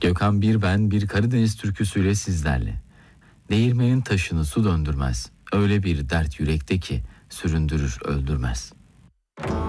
Gökhan Birben bir Karadeniz türküsüyle sizlerle. Değirmenin taşını su döndürmez. Öyle bir dert yürekte ki süründürür öldürmez.